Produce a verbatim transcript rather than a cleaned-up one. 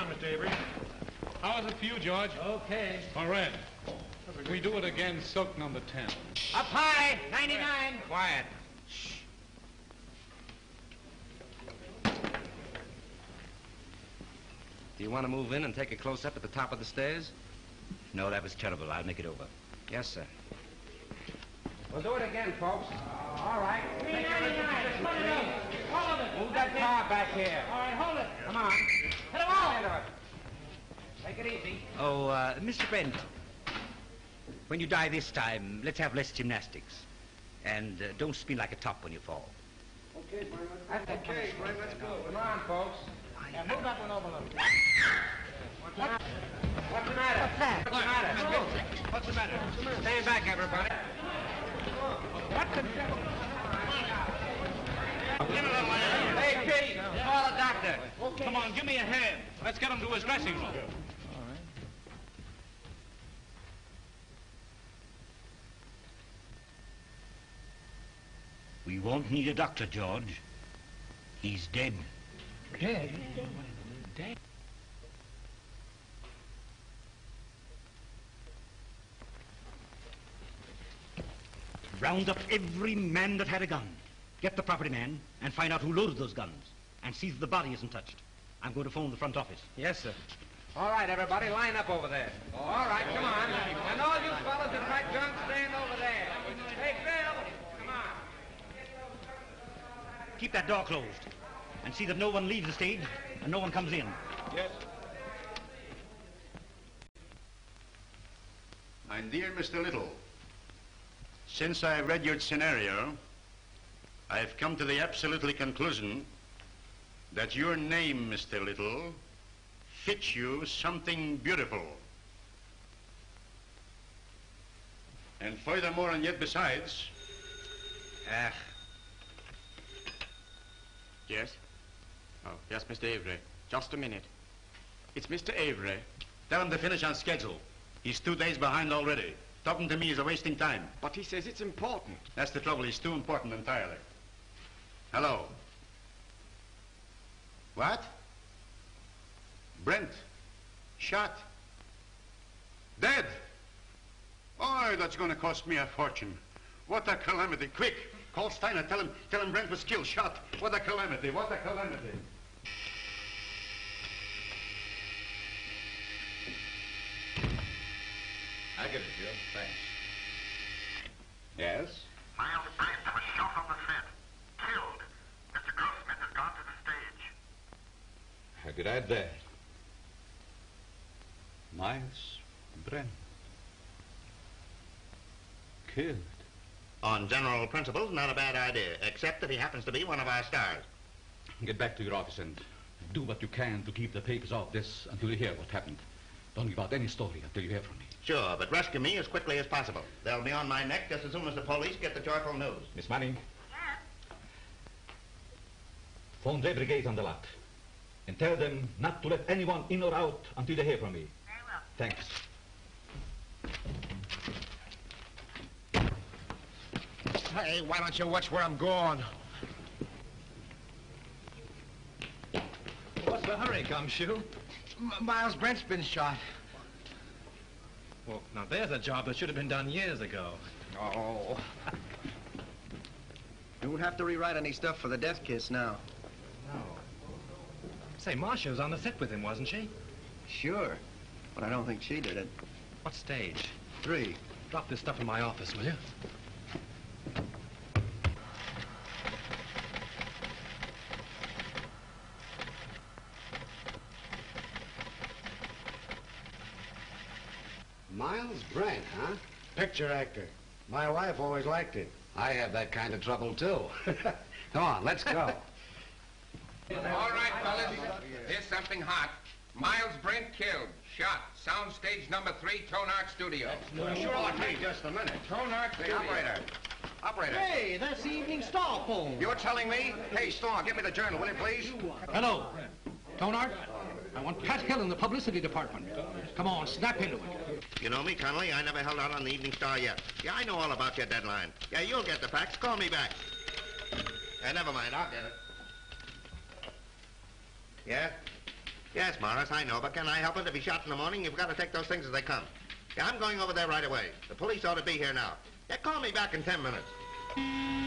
on, Mister Avery. How's it for you, George? Okay. All right. We do it again, silk number ten. Up high, ninety-nine. Quiet. Shh. Do you want to move in and take a close-up at the top of the stairs? No, that was terrible. I'll make it over. Yes, sir. We'll do it again, folks. All right. three ninety-nine. Put it up. Hold it. Move that car back here. All right, hold it. Come on. Hit him all. Into it. Take it easy. Oh, uh, Mister Brent, when you die this time, let's have less gymnastics. And uh, don't spin like a top when you fall. Okay, Frank. That's okay, Frank. Let's go. Come on, folks. Yeah, move that one over a little. What's the matter? What's the matter? What's that? What's the matter? What's the matter? Stand back, everybody. What the devil? Hey, Pete, call the doctor. Okay. Come on, give me a hand. Let's get him to his dressing room. We won't need a doctor, George. He's dead. Dead? Dead? Round up every man that had a gun. Get the property man and find out who loaded those guns. And see that the body isn't touched. I'm going to phone the front office. Yes, sir. All right, everybody, line up over there. All right, come on. And all you fellas that pack guns, stand over there. Hey, Bill, come on. Keep that door closed. And see that no one leaves the stage and no one comes in. Yes. My dear Mister Little, since I read your scenario, I've come to the absolutely conclusion that your name, Mister Little, fits you something beautiful. And furthermore, and yet besides... Ah. Yes? Oh, yes, Mister Avery. Just a minute. It's Mister Avery. Tell him to finish on schedule. He's two days behind already. Talking to me is a wasting time. But he says it's important. That's the trouble. He's too important entirely. Hello. What? Brent. Shot. Dead. Oh, that's going to cost me a fortune. What a calamity. Quick. Call Steiner. Tell him, tell him Brent was killed, shot. What a calamity. What a calamity. I get it, Joe. Thanks. Yes? Miles Brent was shot on the set. Killed. Mister Grossman has gone to the stage. How could I that? Miles Brent. Killed. On general principles, not a bad idea, except that he happens to be one of our stars. Get back to your office and do what you can to keep the papers off this until you hear what happened. Don't give out any story until you hear from me. Sure, but rescue me as quickly as possible. They'll be on my neck just as soon as the police get the joyful news. Miss Manning. Yes? Phone every gate on the lot. And tell them not to let anyone in or out until they hear from me. Very well. Thanks. Hey, why don't you watch where I'm going? What's the hurry, Gumshoe? M Miles Brent's been shot. Well, now there's a job that should have been done years ago. Oh. You won't have to rewrite any stuff for the death kiss now. No. Say, Marcia was on the set with him, wasn't she? Sure, but I don't think she did it. What stage? Three. Drop this stuff in my office, will you? Miles Brent, huh? Picture actor. My wife always liked it. I have that kind of trouble, too. Come on, let's go. All right, fellas. Here's something hot. Miles Brent killed. Shot. Soundstage number three, Tonark Studio. Sure, hey, just a minute. Tonark Studio. Operator. Operator. Hey, that's the Evening Star phone. You're telling me? Hey, Star, give me the journal, will you, please? Hello. Tonark? I want Pat Hill in the publicity department. Come on, snap into it. You know me, Connolly. I never held out on the Evening Star yet. Yeah, I know all about your deadline. Yeah, you'll get the facts. Call me back. Yeah, never mind. I'll get it. Yeah? Yes, Morris, I know, but can I help it? If he's shot in the morning, you've got to take those things as they come. Yeah, I'm going over there right away. The police ought to be here now. Yeah, call me back in ten minutes.